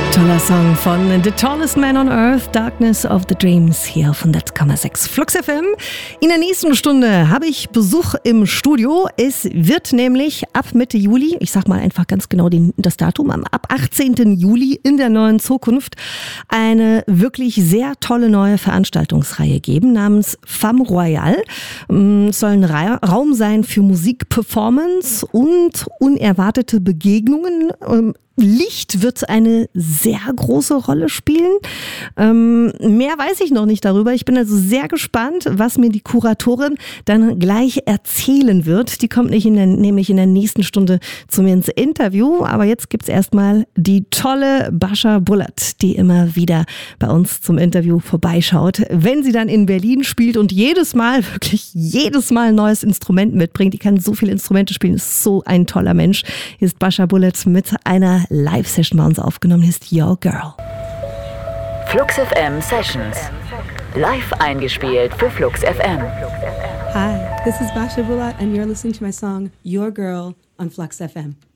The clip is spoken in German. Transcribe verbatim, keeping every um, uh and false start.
Toller Song von The Tallest Man on Earth, Darkness of the Dreams, hier auf hundert Komma sechs Flux F M. In der nächsten Stunde habe ich Besuch im Studio. Es wird nämlich ab Mitte Juli, ich sag mal einfach ganz genau den, das Datum, ab achtzehnten Juli in der neuen Zukunft eine wirklich sehr tolle neue Veranstaltungsreihe geben namens Femme Royale. Es soll ein Ra- Raum sein für Musik, Performance und unerwartete Begegnungen. Licht wird eine sehr große Rolle spielen. Ähm, mehr weiß ich noch nicht darüber. Ich bin also sehr gespannt, was mir die Kuratorin dann gleich erzählen wird. Die kommt nicht in der, nämlich in der nächsten Stunde zu mir ins Interview. Aber jetzt gibt's erstmal die tolle Bascha Bulat, die immer wieder bei uns zum Interview vorbeischaut. Wenn sie dann in Berlin spielt und jedes Mal, wirklich jedes Mal ein neues Instrument mitbringt. Die kann so viele Instrumente spielen, ist so ein toller Mensch. Hier ist Bascha Bulat mit einer Live-Session bei uns aufgenommen, ist Your Girl. Flux F M Sessions. Live eingespielt für Flux F M. Hi, this is Bascha Bulat and you're listening to my song Your Girl on Flux F M.